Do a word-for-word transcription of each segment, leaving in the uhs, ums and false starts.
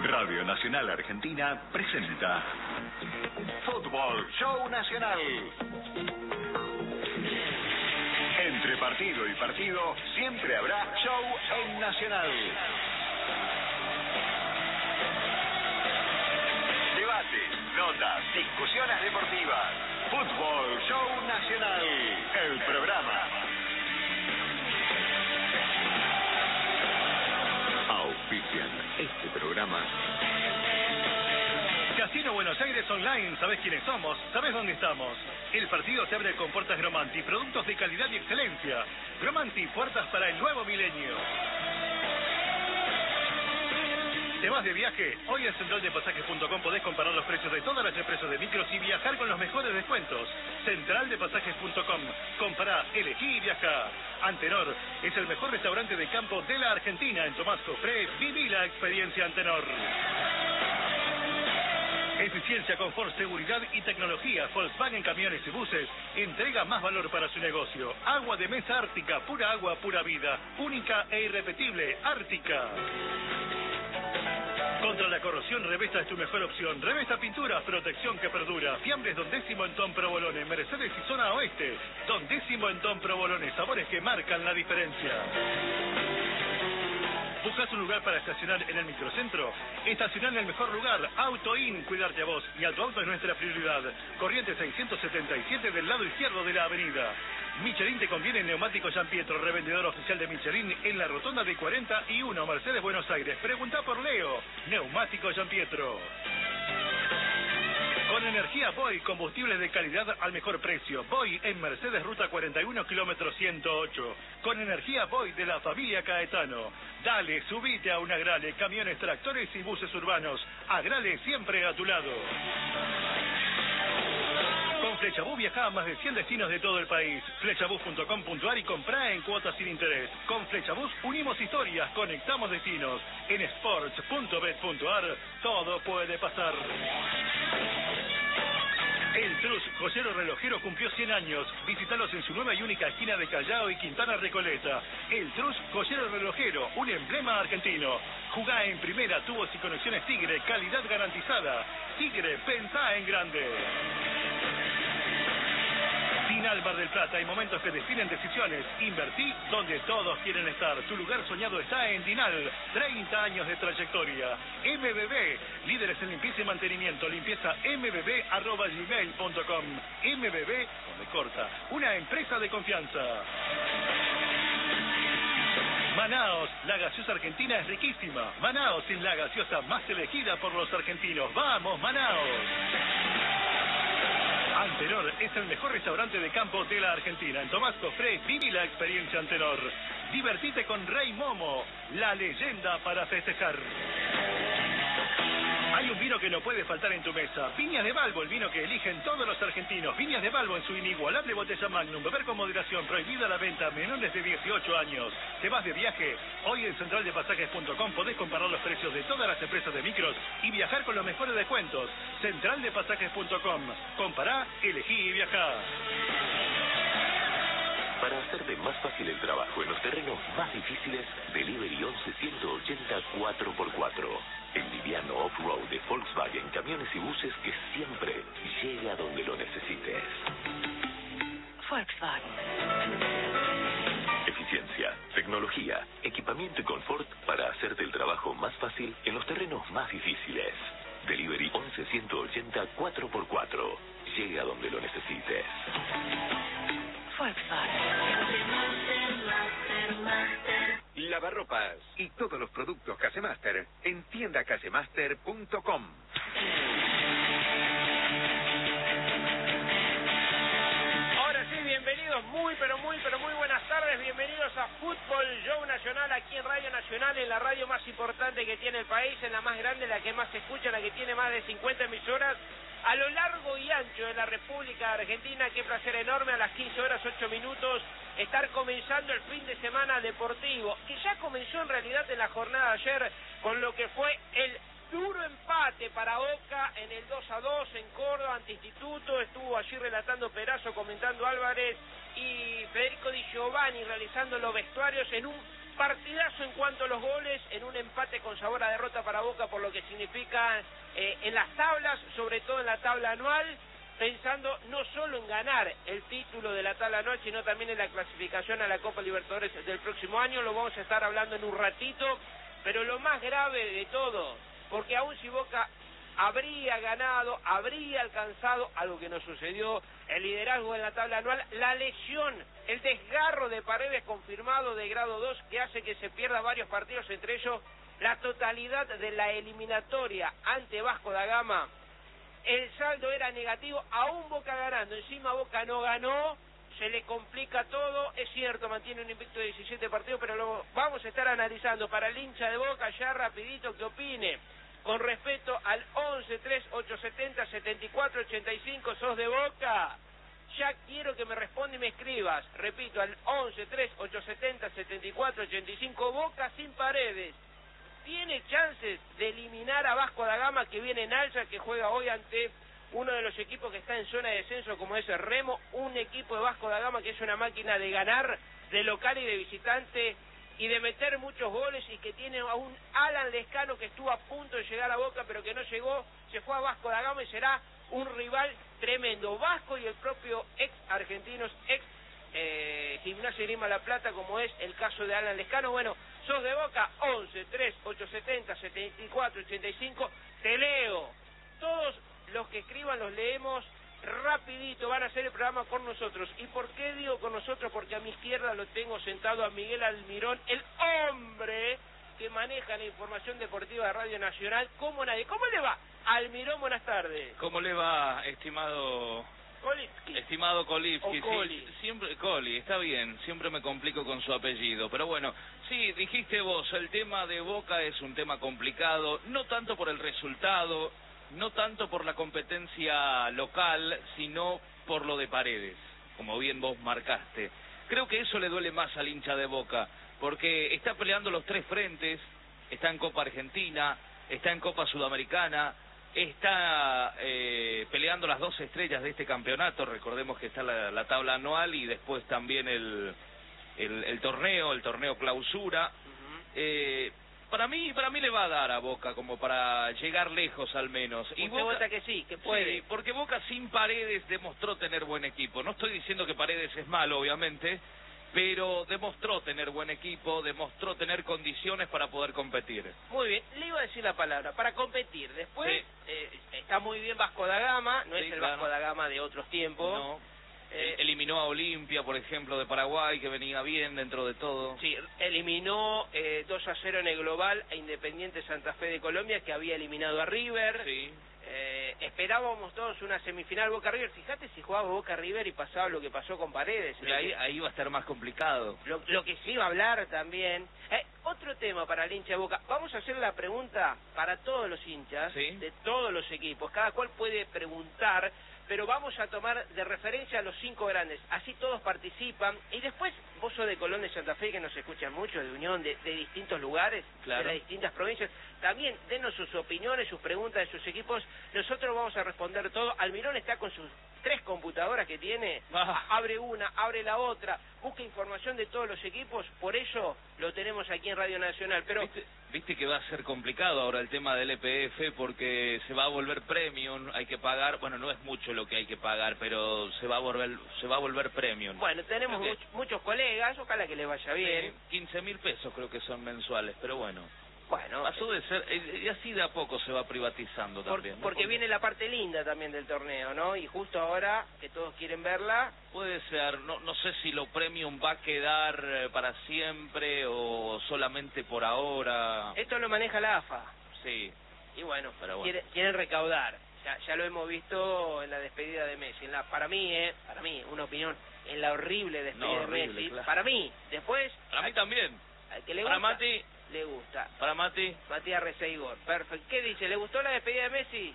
Radio Nacional Argentina presenta Fútbol Show Nacional. Entre partido y partido siempre habrá show en Nacional. Debates, notas, discusiones deportivas. Fútbol Show Nacional, el programa. Auspician este programa. Casino Buenos Aires Online, ¿sabés quiénes somos? ¿Sabés dónde estamos? El partido se abre con puertas Gromanti, productos de calidad y excelencia. Gromanti, puertas para el nuevo milenio. ¿Te vas de viaje? Hoy en central de pasajes punto com podés comparar los precios de todas las empresas de micros y viajar con los mejores descuentos. central de pasajes punto com. Compará, elegí y viajá. Antenor es el mejor restaurante de campo de la Argentina. En Tomás Cofré, viví la experiencia Antenor. Eficiencia, confort, seguridad y tecnología. Volkswagen Camiones y Buses entrega más valor para su negocio. Agua de mesa Ártica, pura agua, pura vida. Única e irrepetible, Ártica. Contra la corrosión, Revesta es tu mejor opción. Revesta Pinturas, protección que perdura. Fiambres Don Décimo en Tom Provolone. Mercedes y Zona Oeste. Don Décimo en Tom Provolone. Sabores que marcan la diferencia. ¿Buscas un lugar para estacionar en el microcentro? Estacionar en el mejor lugar. Auto In, cuidarte a vos. Y a tu auto es nuestra prioridad. Corriente seiscientos setenta y siete del lado izquierdo de la avenida. Michelin te conviene Neumático San Pietro, revendedor oficial de Michelin en la rotonda de cuarenta y uno, Mercedes, Buenos Aires. Pregunta por Leo. Neumático San Pietro. Con energía Boy, combustibles de calidad al mejor precio. Boy en Mercedes, ruta cuarenta y uno, kilómetro ciento ocho. Con energía Boy de la familia Caetano. Dale, subite a un Agrale, camiones, tractores y buses urbanos. Agrale siempre a tu lado. Con Flechabús viajá a más de cien destinos de todo el país. Flechabús punto com punto ar y comprá en cuotas sin interés. Con Flechabús unimos historias, conectamos destinos. En sports punto bet punto ar todo puede pasar. El Trus, joyero relojero, cumplió cien años. Visítalos en su nueva y única esquina de Callao y Quintana Recoleta. El Trus, joyero relojero, un emblema argentino. Jugá en primera, tubos y conexiones Tigre, calidad garantizada. Tigre, pensá en grande. Dinal Mar del Plata, hay momentos que definen decisiones. Invertí donde todos quieren estar. Tu lugar soñado está en Dinal. treinta años de trayectoria. M B B, líderes en limpieza y mantenimiento. Limpieza m b b arroba gmail punto com. M B B, donde corta, una empresa de confianza. Manaos, la gaseosa argentina es riquísima. Manaos es la gaseosa más elegida por los argentinos. ¡Vamos, Manaos! Antenor es el mejor restaurante de campo de la Argentina. En Tomás Cofré, viví la experiencia Antenor. Divertite con Rey Momo, la leyenda para festejar. Hay un vino que no puede faltar en tu mesa. Viñas de Balbo, el vino que eligen todos los argentinos. Viñas de Balbo en su inigualable botella Magnum. Beber con moderación, prohibida la venta a menores de dieciocho años. ¿Te vas de viaje? Hoy en central de pasajes punto com podés comparar los precios de todas las empresas de micros y viajar con los mejores descuentos. central de pasajes punto com. Compará, elegí y viajá. Para hacerte más fácil el trabajo en los terrenos más difíciles, Delivery once ciento ochenta cuatro por cuatro. El liviano off-road de Volkswagen Camiones y Buses que siempre llega donde lo necesites. Volkswagen. Eficiencia, tecnología, equipamiento y confort para hacerte el trabajo más fácil en los terrenos más difíciles. Delivery once ciento ochenta cuatro por cuatro. Llega donde lo necesites. Lavarropas y todos los productos Casemaster en tienda casemaster punto com. Ahora sí, bienvenidos, muy pero muy pero muy buenas tardes, bienvenidos a Fútbol Show Nacional aquí en Radio Nacional, en la radio más importante que tiene el país, en la más grande, la que más se escucha, la que tiene más de cincuenta emisoras a lo largo y ancho de la República Argentina. Qué placer enorme, a las quince horas ocho minutos estar comenzando el fin de semana deportivo, que ya comenzó en realidad en la jornada de ayer con lo que fue el duro empate para Boca en el dos a dos en Córdoba ante Instituto. Estuvo allí relatando Perazo, comentando Álvarez y Federico Di Giovanni realizando los vestuarios en un partidazo en cuanto a los goles, en un empate con sabor a derrota para Boca, por lo que significa eh, en las tablas, sobre todo en la tabla anual, pensando no solo en ganar el título de la tabla anual, sino también en la clasificación a la Copa Libertadores del próximo año. Lo vamos a estar hablando en un ratito, pero lo más grave de todo, porque aún si Boca habría ganado, habría alcanzado, algo que no sucedió, el liderazgo en la tabla anual, la lesión, el desgarro de Paredes confirmado de grado dos, que hace que se pierda varios partidos, entre ellos la totalidad de la eliminatoria ante Vasco da Gama. El saldo era negativo, aún Boca ganando, encima Boca no ganó, se le complica todo. Es cierto, mantiene un invicto de diecisiete partidos, pero lo vamos a estar analizando para el hincha de Boca ya rapidito que opine con respecto al once tres ocho setenta setenta y cuatro ochenta y cinco. ¿Sos de Boca? Ya quiero que me responda y me escribas. Repito, al once tres ocho setenta setenta y cuatro ochenta y cinco. Boca sin Paredes ¿tiene chances de eliminar a Vasco da Gama, que viene en alza, que juega hoy ante uno de los equipos que está en zona de descenso, como es el Remo? Un equipo de Vasco da Gama que es una máquina de ganar, de local y de visitante, y de meter muchos goles, y que tiene a un Alan Lescano que estuvo a punto de llegar a Boca, pero que no llegó, se fue a Vasco da Gama y será un rival tremendo. Vasco y el propio ex argentinos, ex eh, Gimnasia y Grima La Plata, como es el caso de Alan Lescano. Bueno, sos de Boca, once tres ocho setenta setenta y cuatro ochenta y cinco. Te leo. Todos los que escriban los leemos rapidito, van a hacer el programa con nosotros. ¿Y por qué digo con nosotros? Porque a mi izquierda lo tengo sentado a Miguel Almirón, el hombre que maneja la información deportiva de Radio Nacional como nadie. ¿Cómo le va, Almirón? Buenas tardes. ¿Cómo le va, estimado Kolipski? Estimado Kolipski, O Coli. sí, siempre Coli, está bien, siempre me complico con su apellido, pero bueno, sí, dijiste vos, el tema de Boca es un tema complicado, no tanto por el resultado, no tanto por la competencia local, sino por lo de Paredes, como bien vos marcaste. Creo que eso le duele más al hincha de Boca, porque está peleando los tres frentes, está en Copa Argentina, está en Copa Sudamericana, está eh, peleando las dos estrellas de este campeonato. Recordemos que está la, la tabla anual y después también el, el, el torneo, el torneo clausura. Uh-huh. eh, Para mí, para mí le va a dar a Boca como para llegar lejos al menos. Y Boca vota que sí, que puede. Sí, porque Boca sin Paredes demostró tener buen equipo. No estoy diciendo que Paredes es malo, obviamente, pero demostró tener buen equipo, demostró tener condiciones para poder competir. Muy bien, le iba a decir la palabra, para competir. Después sí. eh, está muy bien Vasco da Gama, no sí, es el claro. Vasco da Gama de otros tiempos. No. Eh, Eliminó a Olimpia, por ejemplo, de Paraguay, que venía bien dentro de todo. Sí, eliminó eh, dos a cero en el global a Independiente Santa Fe de Colombia, que había eliminado a River. Sí. Eh, esperábamos todos una semifinal Boca-River. Fíjate si jugaba Boca-River y pasaba lo que pasó con Paredes. Y ahí, ahí va a estar más complicado. Lo, lo que sí va a hablar también. Eh, otro tema para el hincha de Boca. Vamos a hacer la pregunta para todos los hinchas, ¿sí?, de todos los equipos. Cada cual puede preguntar, pero vamos a tomar de referencia a los cinco grandes. Así todos participan. Y después, vos sos de Colón de Santa Fe, que nos escuchan mucho, de Unión, de, de distintos lugares, claro, de las distintas provincias. También denos sus opiniones, sus preguntas de sus equipos. Nosotros vamos a responder todo. Almirón está con sus tres computadoras que tiene. Ah. Abre una, abre la otra, busca información de todos los equipos. Por eso lo tenemos aquí en Radio Nacional. Pero ¿Viste, viste que va a ser complicado ahora el tema del E P F, porque se va a volver premium, hay que pagar, bueno, no es mucho lo que hay que pagar, pero se va a volver, se va a volver premium. bueno, tenemos Okay. much- muchos colegas, ojalá que les vaya bien. Eh, quince mil pesos creo que son mensuales, pero bueno. Bueno, Pasó de ser, eh, y así de a poco se va privatizando por- también, ¿no? porque viene la parte linda también del torneo, ¿no? Y justo ahora que todos quieren verla, Puede ser, no, no sé si lo premium va a quedar eh, para siempre o solamente por ahora. esto lo maneja la A F A. Sí, Y bueno, Pero bueno. Quiere, quieren recaudar. Ya, ya lo hemos visto en la despedida de Messi. En la, para mí, eh, para mí, una opinión, en la horrible despedida No, de horrible, Messi. claro. Para mí, después, para mí también. al que le Para gusta, Mati, le gusta. para Mati. Matías Reseigor, perfecto. ¿Qué dice? ¿Le gustó la despedida de Messi?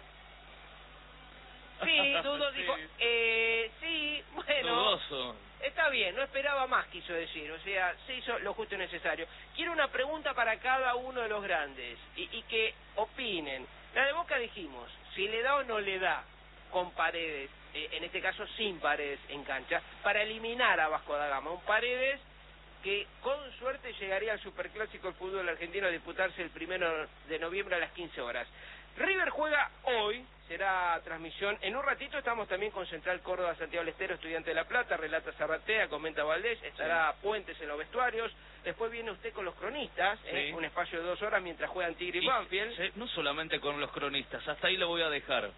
Sí, Dudo Sí. dijo, eh, sí, bueno, Dudoso. está bien, no esperaba más, quiso decir, o sea, se hizo lo justo y necesario. Quiero una pregunta para cada uno de los grandes, y, y que opinen. La de Boca dijimos, si le da o no le da con Paredes, eh, en este caso sin Paredes en cancha, para eliminar a Vasco da Gama, un Paredes que con suerte llegaría al Superclásico del fútbol argentino a disputarse el primero de noviembre a las quince horas. River juega hoy, será transmisión. En un ratito estamos también con Central Córdoba, Santiago del Estero, Estudiante de La Plata, relata Zarratea, comenta Valdés, estará sí. Puentes en los vestuarios. Después viene usted con los cronistas, sí. ¿eh? Un espacio de dos horas mientras juegan Tigre y, y Banfield. Sí, no solamente con los cronistas, hasta ahí lo voy a dejar.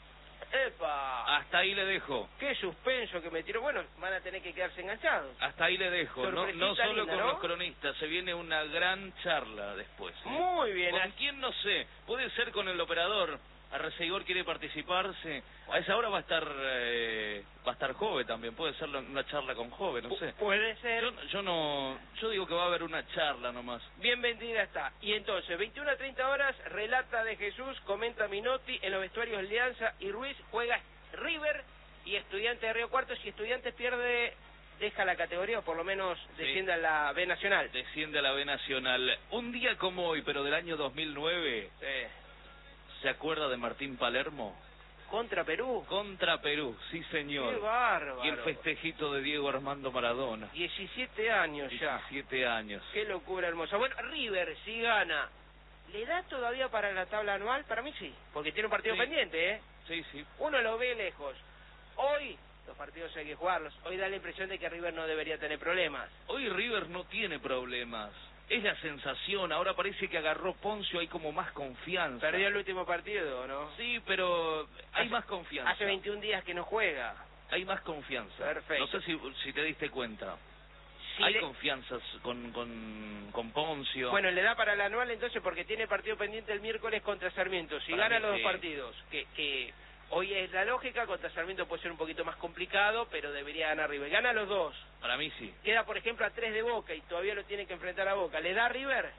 ¡Epa! Hasta ahí le dejo. ¡Qué suspenso que me tiró! Bueno, van a tener que quedarse enganchados. Hasta ahí le dejo. No, no solo linda, con ¿no? los cronistas, se viene una gran charla después. ¿eh? Muy bien. ¿Con quién? No sé. Puede ser con el operador. Arreceigor quiere participarse. A esa hora va a estar eh, va a estar Jove también. Puede ser una charla con Jove, no sé. Puede ser. Yo, yo no, yo digo que va a haber una charla nomás. Bien vendida está. Y entonces, veintiuna a treinta horas, relata de Jesús, comenta Minotti, en los vestuarios Alianza y Ruiz, juega River y Estudiantes de Río Cuarto. Si Estudiantes pierde, deja la categoría o por lo menos desciende sí. a la B Nacional. Desciende a la B Nacional. Un día como hoy, pero del año dos mil nueve... Sí. ¿Se acuerda de Martín Palermo? ¿Contra Perú? Contra Perú, sí señor. ¡Qué bárbaro! Y el festejito de Diego Armando Maradona. diecisiete años ya. diecisiete años. ¡Qué locura hermosa! Bueno, River, si gana, ¿le da todavía para la tabla anual? Para mí sí, porque tiene un partido sí. pendiente, ¿eh? Sí, sí. Uno lo ve lejos. Hoy, los partidos hay que jugarlos. Hoy da la impresión de que River no debería tener problemas. Hoy River no tiene problemas. Es la sensación, ahora parece que agarró Poncio, hay como más confianza. Perdió el último partido, ¿no? Sí, pero hay hace, más confianza. Hace veintiún días que no juega. Hay más confianza. Perfecto. No sé si, si te diste cuenta. Sí, hay le... confianzas con, con, con Poncio. Bueno, le da para el anual entonces porque tiene partido pendiente el miércoles contra Sarmiento. Si para gana los sí. dos partidos, que... que... Hoy es la lógica, contra Sarmiento puede ser un poquito más complicado, pero debería ganar River. Gana los dos. Para mí sí. Queda, por ejemplo, a tres de Boca y todavía lo tiene que enfrentar a Boca. ¿Le da River?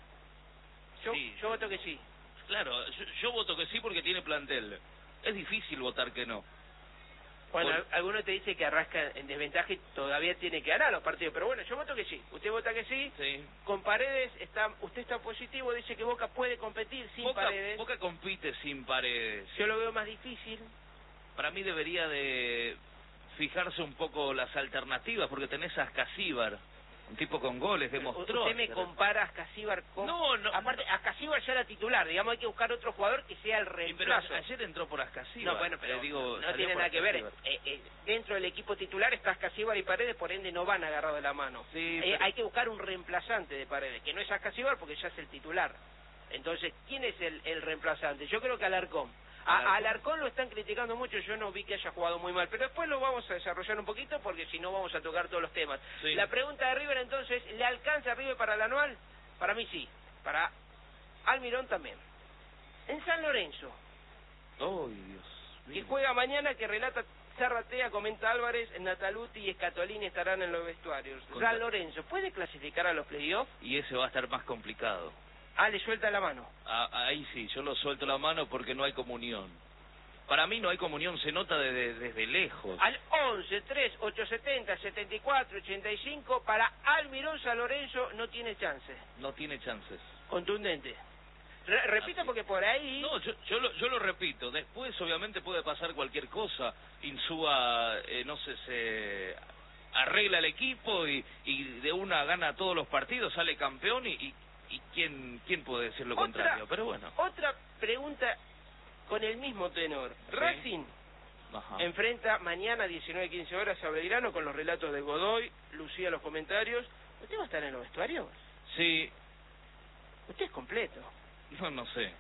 Yo, sí. yo voto que sí. Claro, yo, yo voto que sí porque tiene plantel. Es difícil votar que no. Bueno, por... alguno te dice que arrasca en desventaja y todavía tiene que ganar los partidos, pero bueno, yo voto que sí. Usted vota que sí. Sí. Con Paredes, está, usted está positivo, dice que Boca puede competir sin Boca, Paredes. Boca compite sin Paredes. Yo lo veo más difícil. Para mí debería de fijarse un poco las alternativas, porque tenés a Ascasíbar, un tipo con goles, demostró. ¿Usted me compara a Ascasíbar con...? No, no. Aparte, no. Ascasíbar ya era titular, digamos, hay que buscar otro jugador que sea el reemplazo. Pero ayer entró por Ascasíbar. No, bueno, pero eh, digo, no tiene nada que ver. Eh, eh, dentro del equipo titular está Ascasíbar y Paredes, por ende no van agarrados de la mano. Sí, eh, pero... Hay que buscar un reemplazante de Paredes, que no es Ascasíbar porque ya es el titular. Entonces, ¿quién es el, el reemplazante? Yo creo que Alarcón. A Alarcón lo están criticando mucho, yo no vi que haya jugado muy mal, pero después lo vamos a desarrollar un poquito porque si no vamos a tocar todos los temas. Sí. La pregunta de River entonces, ¿le alcanza a River para el anual? Para mí sí, para Almirón también. En San Lorenzo, oh, Dios mío. Que juega mañana, que relata Zarratea, comenta Álvarez, Nataluti y Scatolini estarán en los vestuarios. Contra... San Lorenzo, ¿puede clasificar a los playoffs? Y ese va a estar más complicado. Ah, le suelta la mano. Ah, ahí sí, yo lo suelto la mano porque no hay comunión. Para mí no hay comunión, se nota desde, desde lejos. Al once, tres, ochocientos setenta, setenta y cuatro, ochenta y cinco, para Almirón San Lorenzo no tiene chance. No tiene chances. Contundente. Re repito porque por ahí... No, yo, yo, lo, yo lo repito. Después obviamente puede pasar cualquier cosa. Insúa, eh, no sé, se arregla el equipo y, y de una gana todos los partidos, sale campeón y... y ¿Y quién, quién puede decir lo otra, contrario? Pero bueno. Otra pregunta con el mismo tenor. Sí. Racing Ajá. enfrenta mañana a diecinueve quince horas a Belgrano con los relatos de Godoy, Lucía los comentarios. ¿Usted va a estar en los vestuarios? Sí. ¿Usted es completo? No, no sé.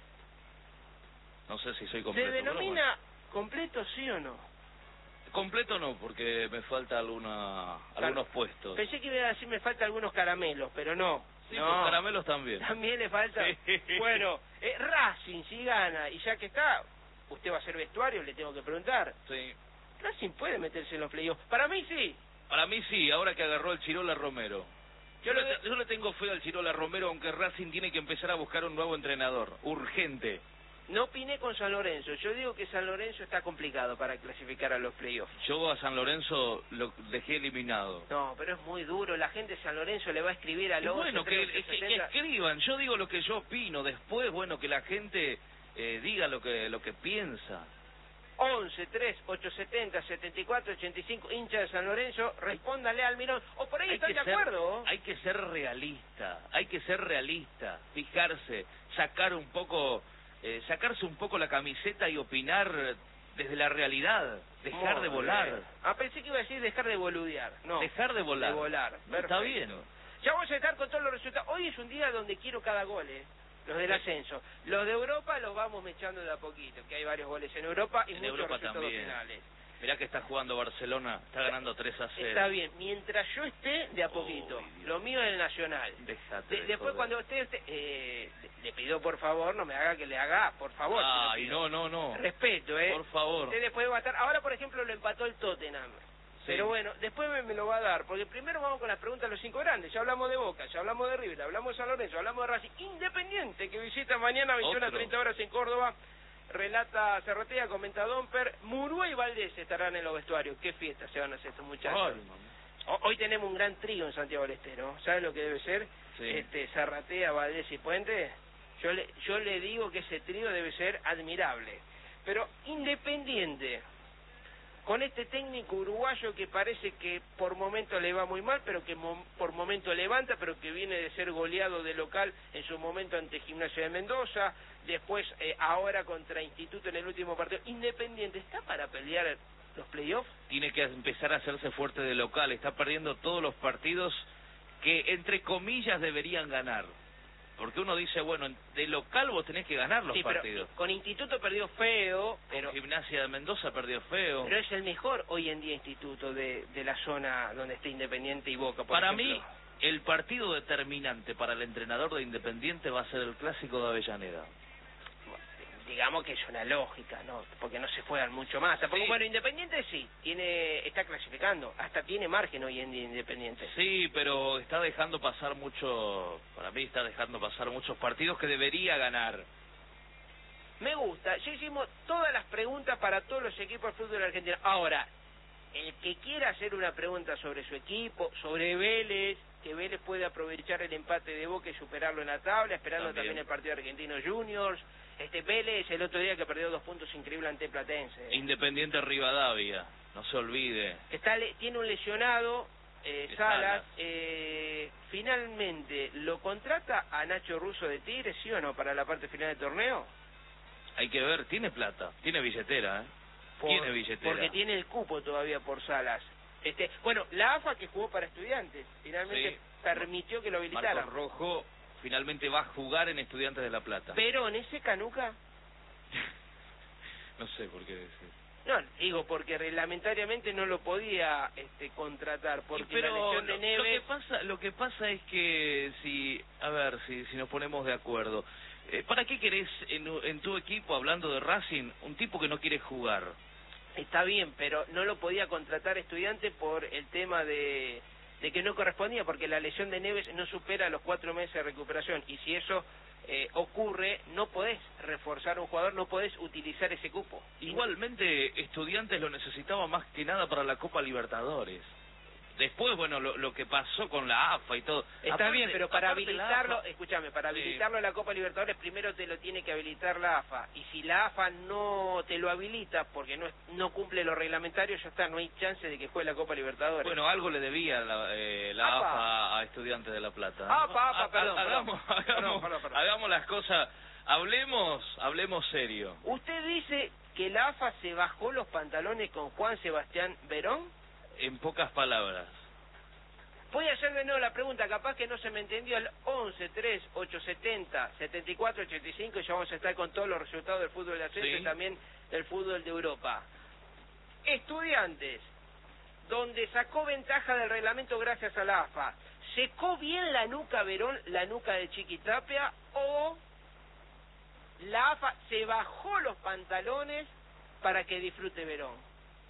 No sé si soy completo. ¿Se denomina bueno. completo sí o no? Completo no, porque me falta alguna, algunos puestos. Pensé que iba a decir me falta algunos caramelos, pero no. Sí, no. Pues caramelos también. También le falta. Sí. Bueno, eh, Racing si gana, y ya que está, usted va a ser vestuario, le tengo que preguntar. Sí. Racing puede meterse en los playoffs. Para mí sí. Para mí sí, ahora que agarró el Chirola Romero. Yo, yo, le, yo le tengo fe al Chirola Romero, aunque Racing tiene que empezar a buscar un nuevo entrenador. Urgente. No opiné con San Lorenzo. Yo digo que San Lorenzo está complicado para clasificar a los playoffs. Yo a San Lorenzo lo dejé eliminado. No, pero es muy duro. La gente de San Lorenzo le va a escribir a los... Bueno, que, que, que escriban. Yo digo lo que yo opino. Después, bueno, que la gente eh, diga lo que lo que piensa. once tres ocho setenta setenta y cuatro ochenta y cinco, hincha de San Lorenzo, respóndale al Almirón, o por ahí Hay están que de ser- acuerdo. Hay que ser realista, hay que ser realista, fijarse, sacar un poco, eh, sacarse un poco la camiseta y opinar desde la realidad, dejar Muy de volar, bien. Ah, pensé que iba a decir dejar de boludear. No, dejar de volar. de volar. No, está Perfecto. bien. Ya vamos a estar con todos los resultados. Hoy es un día donde quiero cada gol, ¿eh? Los del ascenso. Los de Europa los vamos mechando de a poquito, que hay varios goles en Europa y En muchos Europa resultados también. finales. Mirá que está jugando Barcelona, está ganando tres a cero. Está bien, mientras yo esté, de a poquito. Uy, Dios. Lo mío es el Nacional. Déjate De- de después joder. cuando usted esté, eh, le pido por favor, no me haga que le haga, por favor. se lo Ay, pido. no, no, no. Respeto, ¿eh? Por favor. Usted después va a estar... Ahora, por ejemplo, lo empató el Tottenham. Sí. Pero bueno, después me, me lo va a dar, porque primero vamos con las preguntas de los cinco grandes. Ya hablamos de Boca, ya hablamos de River, hablamos de San Lorenzo, hablamos de Racing Independiente, que visita mañana a veintiuna Otro. treinta horas en Córdoba. Relata Cerrotea, comenta Domper. Murúa y Valdés estarán en los vestuarios. Qué fiesta se van a hacer estos muchachos. Ay, mamá. Ho- Hoy tenemos un gran trío en Santiago del Estero. ¿Sabe lo que debe ser? Sí. Este, Zarratea, Valdés y Puente. Yo le, yo le digo que ese trío debe ser admirable. Pero Independiente, con este técnico uruguayo que parece que por momento le va muy mal, pero que mo- por momento levanta, pero que viene de ser goleado de local en su momento ante Gimnasia de Mendoza, después eh, ahora contra Instituto en el último partido. Independiente, ¿está para pelear los playoffs? Tiene que empezar a hacerse fuerte de local, está perdiendo todos los partidos que entre comillas deberían ganar. Porque uno dice, bueno, de local vos tenés que ganar los Sí, pero partidos. con Instituto perdió feo, pero, Con Gimnasia de Mendoza perdió feo. pero es el mejor hoy en día Instituto de, de la zona donde está Independiente y Boca, por Para ejemplo. mí, el partido determinante para el entrenador de Independiente va a ser el clásico de Avellaneda. Digamos que es una lógica, ¿no? Porque no se juegan mucho más. Tampoco, Sí. bueno, Independiente sí, tiene, está clasificando, hasta tiene margen hoy en día Independiente. Sí, pero está dejando pasar mucho, para mí está dejando pasar muchos partidos que debería ganar. Me gusta, ya hicimos todas las preguntas para todos los equipos de fútbol argentino. Ahora, el que quiera hacer una pregunta sobre su equipo, sobre Vélez, que Vélez puede aprovechar el empate de Boca y superarlo en la tabla, esperando También. también, el partido argentino Juniors. Este Vélez el otro día que perdió dos puntos increíbles ante Platense. Independiente Rivadavia, no se olvide. Que está, le- tiene un lesionado, eh, De Salas. Salas. Eh, finalmente, ¿lo contrata a Nacho Russo de Tigre, sí o no, para la parte final del torneo? Hay que ver, tiene plata, tiene billetera, ¿eh? Por- tiene billetera. Porque tiene el cupo todavía por Salas. Este, bueno, la A F A que jugó para Estudiantes, finalmente Sí. permitió que lo habilitaran. Marcos Rojo finalmente va a jugar en Estudiantes de La Plata. Pero en ese Canuca, No sé por qué decir. no, digo, porque reglamentariamente no lo podía este, contratar, porque Sí, pero la lesión de lo- Neves... Lo que pasa, lo que pasa es que si, a ver, si, si nos ponemos de acuerdo, eh, ¿para qué querés en, u- en tu equipo, hablando de Racing, un tipo que no quiere jugar? Está bien, pero no lo podía contratar Estudiante por el tema de, de que no correspondía, porque la lesión de Neves no supera los cuatro meses de recuperación, y si eso eh, ocurre, no podés reforzar a un jugador, no podés utilizar ese cupo. Igualmente, Estudiantes lo necesitaba más que nada para la Copa Libertadores. Después, bueno, lo, lo que pasó con la A F A y todo. Está Aparte- bien, pero para aparte la habilitarlo, A F A escúchame, para Sí. habilitarlo a la Copa Libertadores primero te lo tiene que habilitar la A F A, y si la A F A no te lo habilita porque no es- no cumple los reglamentarios, ya está, no hay chance de que juegue la Copa Libertadores. Bueno, algo le debía la, eh, la Apa. A F A a Estudiantes de La Plata. Apa, apa, Ha- ha- perdón, hagamos, perdón. hagamos, Perdón, perdón, perdón. hagamos las cosas, hablemos, hablemos serio. ¿Usted dice que la A F A se bajó los pantalones con Juan Sebastián Verón? En pocas palabras. Voy a hacer de nuevo la pregunta, capaz que no se me entendió, el once tres ocho setenta setenta y cuatro ochenta y cinco, y ya vamos a estar con todos los resultados del fútbol de ascenso Sí. y también del fútbol de Europa. Estudiantes, donde sacó ventaja del reglamento gracias a la A F A, ¿secó bien la nuca Verón, la nuca de Chiquitapia, o la A F A se bajó los pantalones para que disfrute Verón?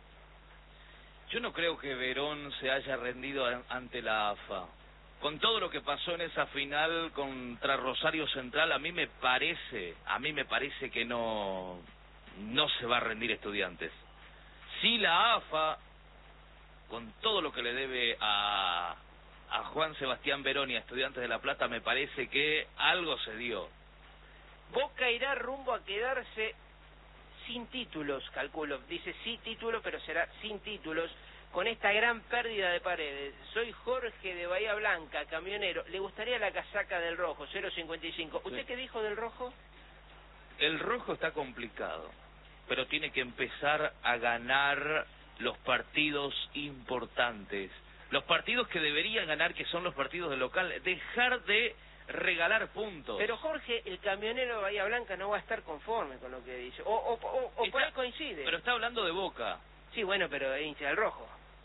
Yo no creo que Verón se haya rendido an- ante la A F A. Con todo lo que pasó en esa final contra Rosario Central, a mí me parece, a mí me parece que no, no se va a rendir Estudiantes. Sí, la A F A, con todo lo que le debe a, a Juan Sebastián Verón y a Estudiantes de La Plata, me parece que algo se dio. Boca irá rumbo a quedarse sin títulos, calculo. Dice sí título, pero será sin títulos, con esta gran pérdida de Paredes. Soy Jorge de Bahía Blanca, camionero. ¿Le gustaría la casaca del rojo? cero cincuenta y cinco. ¿Usted Sí. qué dijo del rojo? El rojo está complicado, pero tiene que empezar a ganar los partidos importantes. Los partidos que deberían ganar, que son los partidos de local. Dejar de regalar puntos. Pero Jorge, el camionero de Bahía Blanca no va a estar conforme con lo que dice. O, o, o, o por Está- ahí coincide. Pero está hablando de Boca. Sí, bueno, pero es hincha del rojo.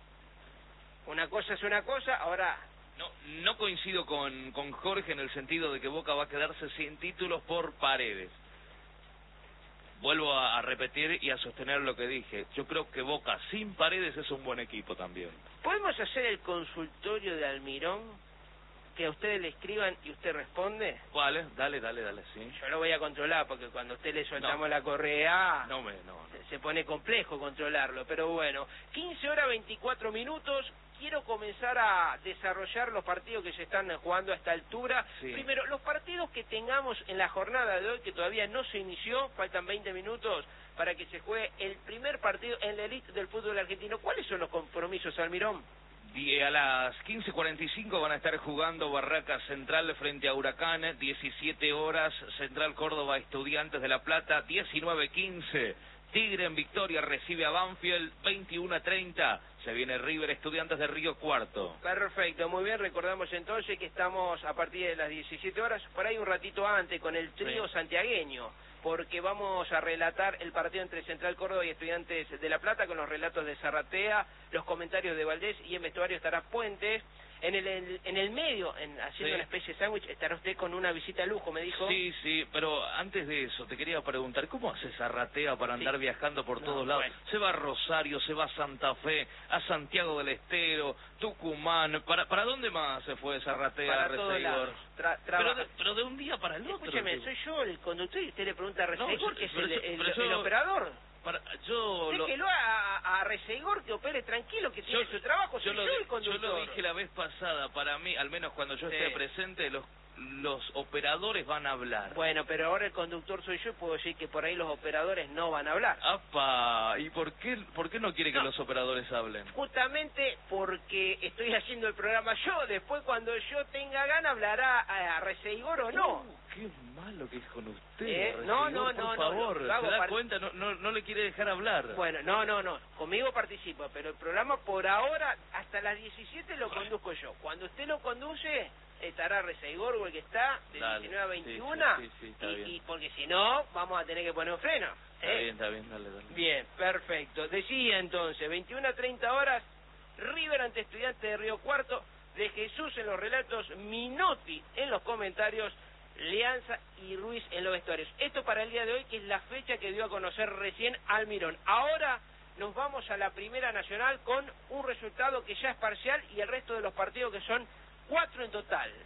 Una cosa es una cosa, ahora... No, no coincido con, con Jorge en el sentido de que Boca va a quedarse sin títulos por Paredes. Vuelvo a, a repetir y a sostener lo que dije. Yo creo que Boca sin Paredes es un buen equipo también. ¿Podemos hacer el consultorio de Almirón? Que a ustedes le escriban y usted responde. ¿Cuál? Dale, dale, dale, sí. Yo lo voy a controlar porque cuando a usted le soltamos No. la correa... No me, no, no. se- se pone complejo controlarlo, pero bueno, quince horas veinticuatro minutos, quiero comenzar a desarrollar los partidos que se están jugando a esta altura. Sí. Primero, los partidos que tengamos en la jornada de hoy, que todavía no se inició, faltan veinte minutos para que se juegue el primer partido en la elite del fútbol argentino. ¿Cuáles son los compromisos, Almirón? Y a las quince cuarenta y cinco van a estar jugando Barracas Central frente a Huracán, diecisiete horas, Central Córdoba Estudiantes de La Plata, diecinueve quince, Tigre en Victoria recibe a Banfield, veintiuno treinta, se viene River Estudiantes de Río Cuarto. Perfecto, muy bien, recordamos entonces que estamos a partir de las diecisiete horas, por ahí un ratito antes, con el trío Sí. santiagueño, porque vamos a relatar el partido entre Central Córdoba y Estudiantes de La Plata con los relatos de Zarratea, los comentarios de Valdés, y en vestuario estará Puentes. En el, el- en el medio, en, haciendo Sí. una especie de sándwich, estará usted con una visita de lujo, me dijo. Sí, sí, pero antes de eso te quería preguntar, ¿cómo hace esa ratea para andar Sí. viajando por No, todos lados? bueno. Se va a Rosario, se va a Santa Fe, a Santiago del Estero, Tucumán, ¿para para dónde más se fue esa ratea, Para todos Reseguor? lados. Tra- Pero trabaja. de, pero de un día para el otro. Escúcheme, tipo. soy yo el conductor y usted le pregunta a No, Reseigor, yo- que es pero el, yo- el- pero yo- el operador. Para, yo lo, Déjelo a, a, a Reseigor que opere tranquilo, que tiene su trabajo, soy yo, yo, lo, el di- conductor. yo lo dije la vez pasada, para mí, al menos cuando yo Sí. esté presente, los los operadores van a hablar. Bueno, pero ahora el conductor soy yo y puedo decir que por ahí los operadores no van a hablar. ¡Apa! ¿Y por qué, por qué no quiere que No. los operadores hablen? Justamente porque estoy haciendo el programa yo, después cuando yo tenga gana hablará a, a Reseigor o no. Uh, ¡Qué malo que es con usted! Eh, no, Reseguor, no, por no, no, favor, lo hago ¿se da par- cuenta? No, no, no le quiere dejar hablar. Bueno, no, no, no, conmigo participa, pero el programa por ahora hasta las diecisiete lo conduzco yo. Cuando usted lo conduce, estará Reseigor o el que está de Dale, diecinueve a sí, veintiuna, sí, sí, sí, está y, bien. y porque si no, vamos a tener que poner un freno. Está ¿eh? bien, está bien, dale, dale. Bien, perfecto. Decía entonces, veintiuna a treinta horas, River ante Estudiantes de Río Cuarto, de Jesús en los relatos, Minotti en los comentarios, Leanza y Ruiz en los vestuarios. Esto para el día de hoy, que es la fecha que dio a conocer recién Almirón. Ahora nos vamos a la Primera Nacional con un resultado que ya es parcial y el resto de los partidos que son cuatro en total.